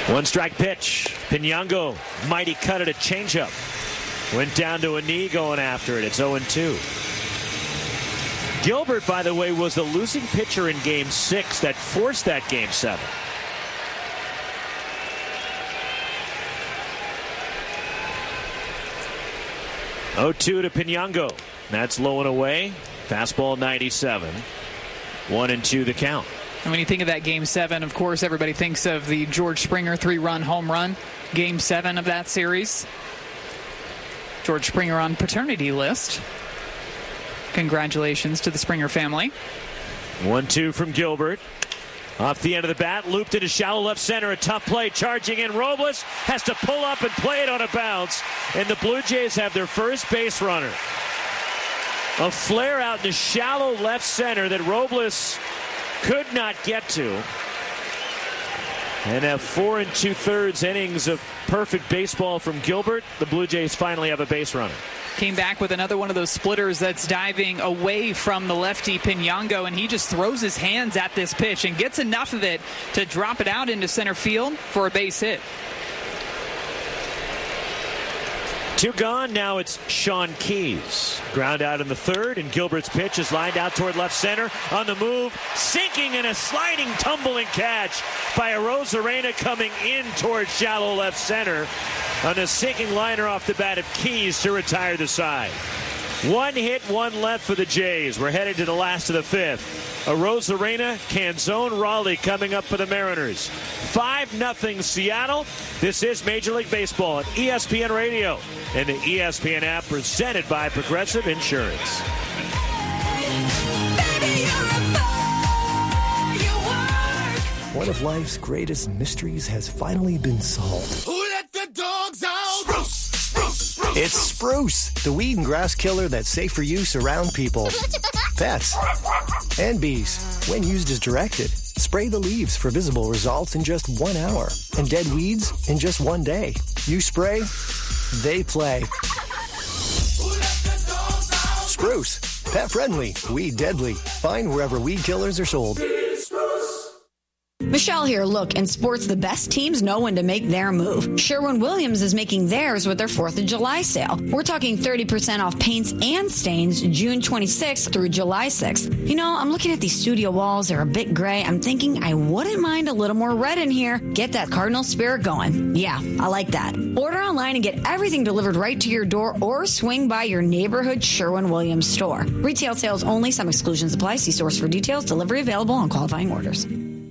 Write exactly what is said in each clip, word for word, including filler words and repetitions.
One strike pitch. Pinango, mighty cut at a changeup. Went down to a knee going after it. It's oh and two. Gilbert, by the way, was the losing pitcher in game six that forced that game seven. oh two to Pinango. That's low and away. Fastball ninety-seven. One and two the count. And when you think of that game seven, of course, everybody thinks of the George Springer three-run home run. Game seven of that series. George Springer on paternity list. Congratulations to the Springer family. one two from Gilbert. Off the end of the bat, looped into shallow left center. A tough play, charging in. Robles has to pull up and play it on a bounce. And the Blue Jays have their first base runner. A flare out into shallow left center that Robles could not get to. And have four and two-thirds innings of perfect baseball from Gilbert. The Blue Jays finally have a base runner. Came back with another one of those splitters that's diving away from the lefty Pinango, and he just throws his hands at this pitch and gets enough of it to drop it out into center field for a base hit. Two gone. Now it's Sean Keys. Ground out in the third, and Gilbert's pitch is lined out toward left center. On the move, sinking in a sliding, tumbling catch by Arozarena coming in toward shallow left center. On a sinking liner off the bat of Keys to retire the side. One hit, one left for the Jays. We're headed to the last of the fifth. Arozarena, Canzone, Raleigh coming up for the Mariners. five nothing Seattle. This is Major League Baseball on E S P N Radio and the E S P N app, presented by Progressive Insurance. One of life's greatest mysteries has finally been solved. Who let the dogs out? Spruce, spruce, spruce. It's Spruce, the weed and grass killer that's safe for use around people, pets, and bees. When used as directed, spray the leaves for visible results in just one hour and dead weeds in just one day. You spray, they play. Spruce, pet friendly, weed deadly. Find wherever weed killers are sold. Michelle here. Look, in sports, the best teams know when to make their move. Sherwin-Williams is making theirs with their fourth of July sale. We're talking thirty percent off paints and stains June twenty-sixth through July sixth. You know, I'm looking at these studio walls. They're a bit gray. I'm thinking I wouldn't mind a little more red in here. Get that Cardinal spirit going. Yeah, I like that. Order online and get everything delivered right to your door, or swing by your neighborhood Sherwin-Williams store. Retail sales only. Some exclusions apply. See source for details. Delivery available on qualifying orders.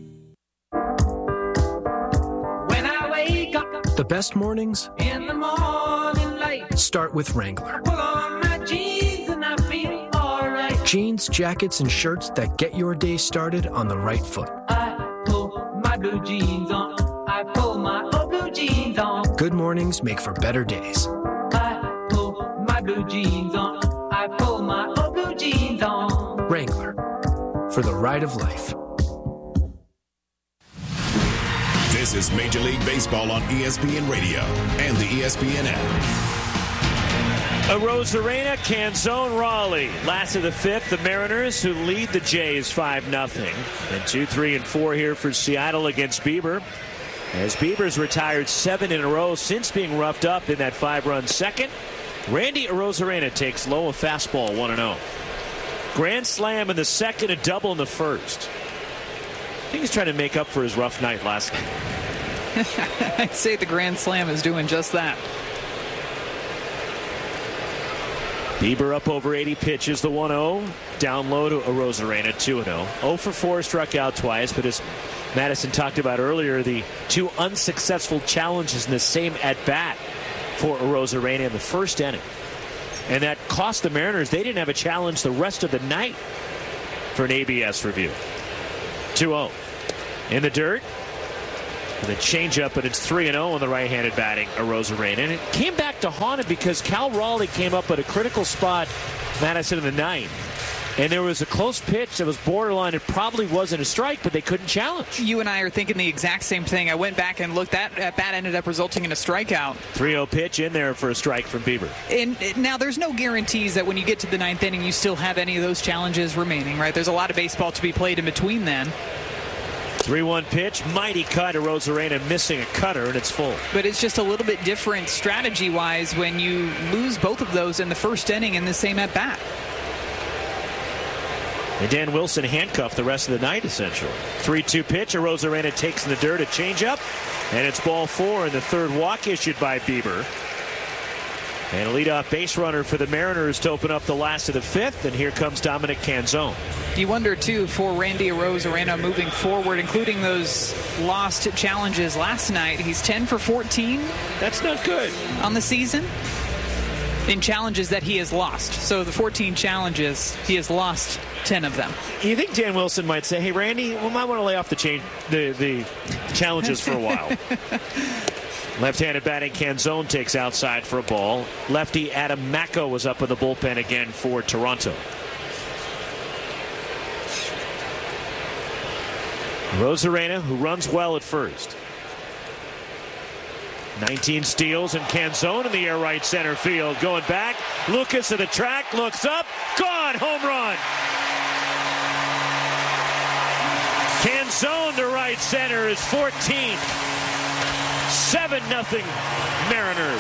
The best mornings in the morning light start with Wrangler. Pull on my jeans and I feel all right. Jeans, jackets, and shirts that get your day started on the right foot. I pull my blue jeans on. I pull my old blue jeans on. Good mornings make for better days. I pull my blue jeans on. I pull my old blue jeans on. Wrangler, for the ride of life. This is Major League Baseball on E S P N Radio and the E S P N app. Arozarena, Canzone, Raleigh. Last of the fifth, the Mariners, who lead the Jays five nothing. And two, three, and four here for Seattle against Bieber. As Bieber's retired seven in a row since being roughed up in that five-run second. Randy Arozarena takes low, a fastball, one and oh. Grand slam in the second, a double in the first. I think he's trying to make up for his rough night last night. I'd say the Grand Slam is doing just that. Bieber up over eighty pitches, the one oh. Down low to Arozarena, two and oh. oh for four, struck out twice, but as Madison talked about earlier, the two unsuccessful challenges in the same at-bat for Arozarena in the first inning. And that cost the Mariners. They didn't have a challenge the rest of the night for an A B S review. two oh. In the dirt. And a changeup, but it's three and oh on the right-handed batting, Arozarena. And it came back to haunt him because Cal Raleigh came up at a critical spot, Madison, in the ninth. And there was a close pitch that was borderline. It probably wasn't a strike, but they couldn't challenge. You and I are thinking the exact same thing. I went back and looked. That at bat ended up resulting in a strikeout. three oh pitch in there for a strike from Bieber. And now there's no guarantees that when you get to the ninth inning, you still have any of those challenges remaining, right? There's a lot of baseball to be played in between then. three one pitch, mighty cut to Rosarena, missing a cutter, and it's full. But it's just a little bit different strategy-wise when you lose both of those in the first inning in the same at-bat. And Dan Wilson handcuffed the rest of the night, essentially. three two pitch, a Rosarena takes in the dirt, a changeup, and it's ball four, and the third walk issued by Bieber. And a leadoff base runner for the Mariners to open up the last of the fifth, and here comes Dominic Canzone. You wonder, too, for Randy Arozarena moving forward, including those lost challenges last night. He's ten for fourteen. That's not good. On the season in challenges that he has lost. So the fourteen challenges, he has lost ten of them. You think Dan Wilson might say, hey, Randy, we might want to lay off the, change, the, the challenges for a while. Left-handed batting Canzone takes outside for a ball. Lefty Adam Macko was up in the bullpen again for Toronto. Rosarena, who runs well at first. nineteen steals, and Canzone in the air right center field. Going back, Lucas to the track, looks up, gone, home run. Canzone to right center is fourteenth. seven nothing Mariners.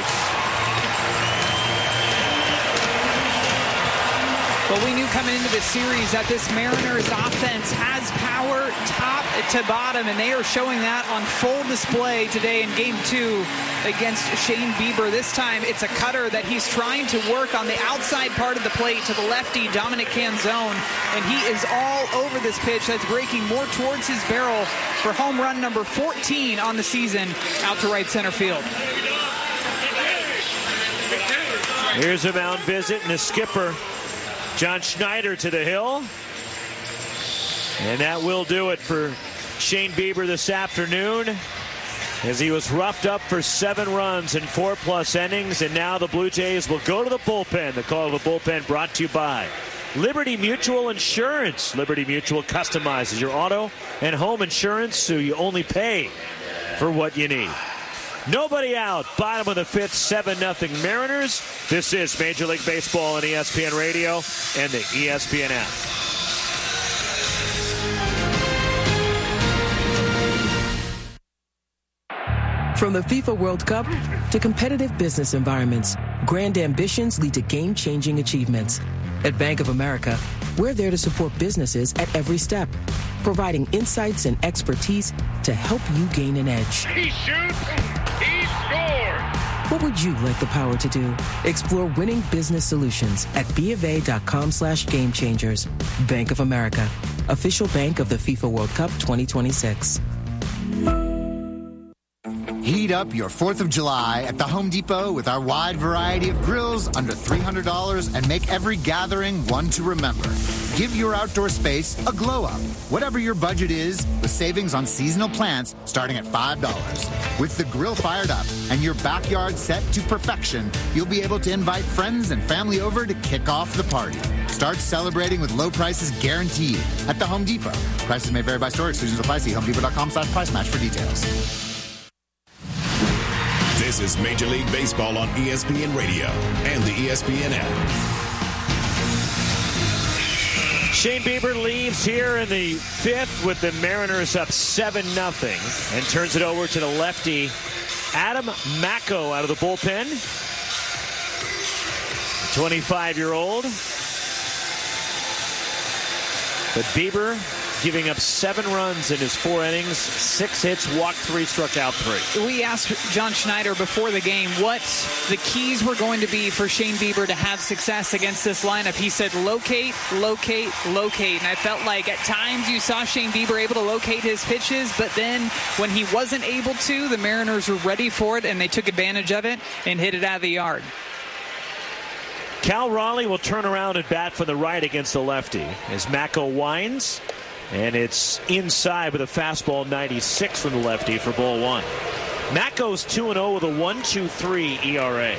Well, we knew coming into this series that this Mariners offense has power top to bottom, and they are showing that on full display today in game two against Shane Bieber. This time it's a cutter that he's trying to work on the outside part of the plate to the lefty, Dominic Canzone, and he is all over this pitch that's breaking more towards his barrel for home run number fourteen on the season out to right center field. Here's a mound visit and a skipper. John Schneider to the hill. And that will do it for Shane Bieber this afternoon, as he was roughed up for seven runs in four plus innings. And now the Blue Jays will go to the bullpen. The call of the bullpen brought to you by Liberty Mutual Insurance. Liberty Mutual customizes your auto and home insurance so you only pay for what you need. Nobody out. Bottom of the fifth, seven nothing Mariners. This is Major League Baseball on E S P N Radio and the E S P N app. From the FIFA World Cup to competitive business environments, grand ambitions lead to game-changing achievements. At Bank of America, we're there to support businesses at every step, providing insights and expertise to help you gain an edge. He shoots, he scores! What would you like the power to do? Explore winning business solutions at BofA.com slash game changers. Bank of America, official bank of the FIFA World Cup twenty twenty-six. Heat up your fourth of July at the Home Depot with our wide variety of grills under three hundred dollars and make every gathering one to remember. Give your outdoor space a glow up, whatever your budget is, with savings on seasonal plants starting at five dollars. With the grill fired up and your backyard set to perfection, you'll be able to invite friends and family over to kick off the party. Start celebrating with low prices guaranteed at the Home Depot. Prices may vary by store. Exclusions apply. See homedepot.com slash price match for details. This is Major League Baseball on E S P N Radio and the E S P N app. Shane Bieber leaves here in the fifth with the Mariners up seven nothing and turns it over to the lefty Adam Macko out of the bullpen. twenty-five-year-old. But Bieber giving up seven runs in his four innings, six hits, walked three, struck out three. We asked John Schneider before the game what the keys were going to be for Shane Bieber to have success against this lineup. He said locate, locate, locate. And I felt like at times you saw Shane Bieber able to locate his pitches, but then when he wasn't able to, the Mariners were ready for it, and they took advantage of it and hit it out of the yard. Cal Raleigh will turn around and bat for the right against the lefty as Macko winds. And it's inside with a fastball ninety-six from the lefty for ball one. Macko's two and oh with a one point two three E R A.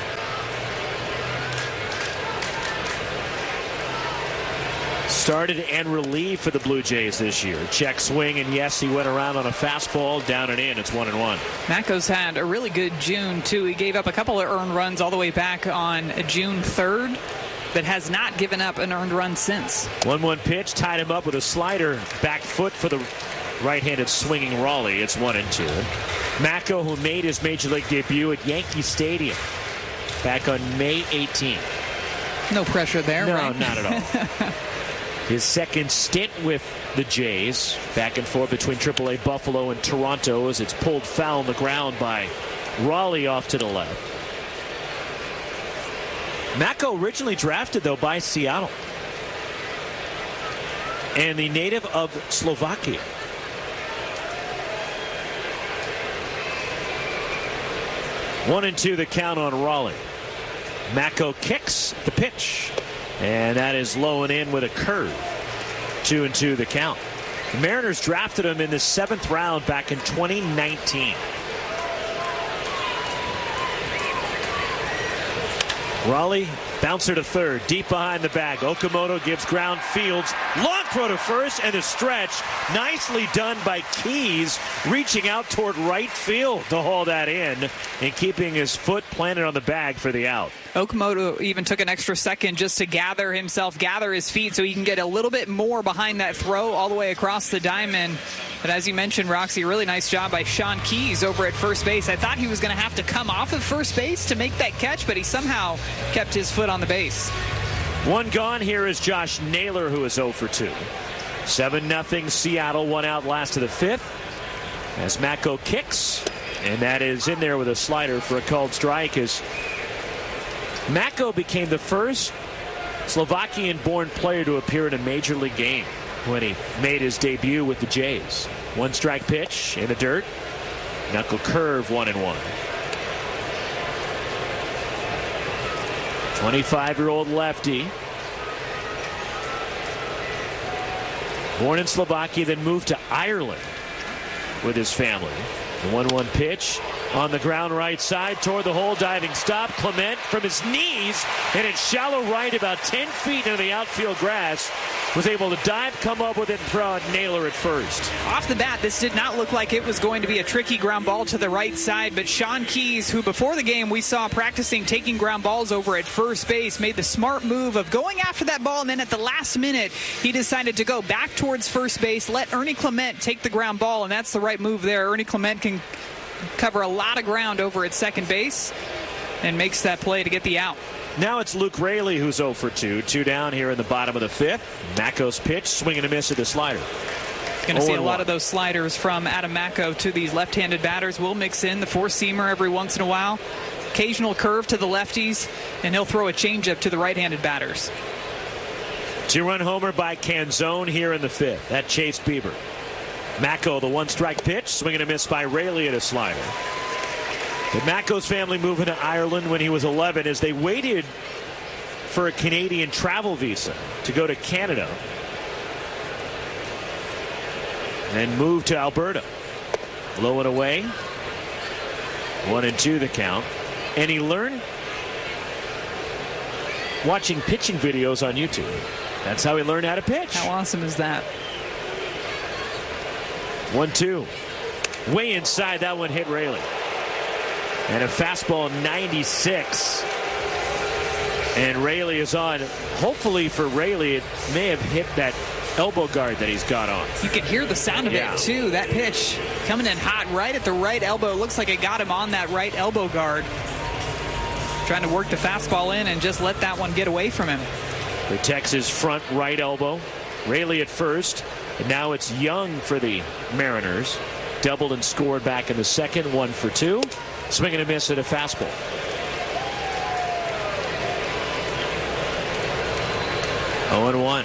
Started and relieved for the Blue Jays this year. Check swing, and yes, he went around on a fastball, down and in. It's one and one. Macko's had a really good June, too. He gave up a couple of earned runs all the way back on June third. But has not given up an earned run since. one one pitch, tied him up with a slider, back foot for the right-handed swinging Raleigh. It's one and two. Macko, who made his major league debut at Yankee Stadium back on May eighteenth. No pressure there, no, right? not at all. His second stint with the Jays, back and forth between triple A Buffalo and Toronto, as it's pulled foul on the ground by Raleigh off to the left. Macko originally drafted, though, by Seattle. And the native of Slovakia. One and two the count on Raleigh. Macko kicks the pitch. And that is low and in with a curve. Two and two the count. The Mariners drafted him in the seventh round back in twenty nineteen. Raleigh, bouncer to third, deep behind the bag. Okamoto gives ground, Fields, long throw to first, and the stretch. Nicely done by Keys, reaching out toward right field to haul that in and keeping his foot planted on the bag for the out. Okamoto even took an extra second just to gather himself, gather his feet so he can get a little bit more behind that throw all the way across the diamond. But as you mentioned, Roxy, really nice job by Sean Keys over at first base. I thought he was going to have to come off of first base to make that catch, but he somehow kept his foot on the base. One gone. Here is Josh Naylor, who is oh for two. seven nothing Seattle, one out last of the fifth. As Macko kicks, and that is in there with a slider for a called strike, as Macko became the first Slovakian-born player to appear in a major league game when he made his debut with the Jays. One strike pitch in the dirt. Knuckle curve, one and one. twenty-five-year-old lefty. Born in Slovakia, then moved to Ireland with his family. The one one pitch on the ground right side toward the hole, diving stop. Clement from his knees, and it's shallow right about ten feet into the outfield grass. Was able to dive, come up with it, and throw out Naylor at first. Off the bat, this did not look like it was going to be a tricky ground ball to the right side, but Sean Keys, who before the game we saw practicing taking ground balls over at first base, made the smart move of going after that ball, and then at the last minute, he decided to go back towards first base, let Ernie Clement take the ground ball, and that's the right move there. Ernie Clement can cover a lot of ground over at second base and makes that play to get the out. Now it's Luke Raley who's oh for two. Two down here in the bottom of the fifth. Macko's pitch, swing and a miss at the slider. Going to see a lot of those sliders from Adam Macko to these left-handed batters. We'll mix in the four-seamer every once in a while. Occasional curve to the lefties, and he'll throw a changeup to the right-handed batters. Two-run homer by Canzone here in the fifth. That chased Bieber. Macko, the one-strike pitch, swing and a miss by Raley at a slider. But Macko's family moving to Ireland when he was eleven as they waited for a Canadian travel visa to go to Canada and move to Alberta. Low and away. One and two the count. And he learned watching pitching videos on YouTube. That's how he learned how to pitch. How awesome is that? One two. Way inside, that one hit Raley. And a fastball ninety-six. And Raley is on. Hopefully for Raley, it may have hit that elbow guard that he's got on. You can hear the sound of yeah. it, too. That pitch coming in hot right at the right elbow. Looks like it got him on that right elbow guard. Trying to work the fastball in and just let that one get away from him. Protects his front right elbow. Raley at first. And now it's Young for the Mariners. Doubled and scored back in the second. One for two. Swing and a miss at a fastball. oh and one.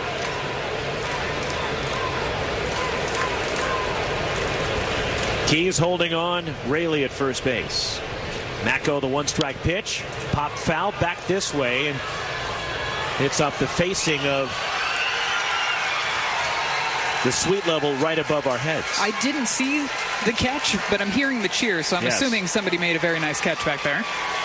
Keys holding on. Raley at first base. Macko, the one-strike pitch. Pop foul back this way, and it's off the facing of the suite level right above our heads. I didn't see the catch, but I'm hearing the cheer, so I'm yes. assuming somebody made a very nice catch back there.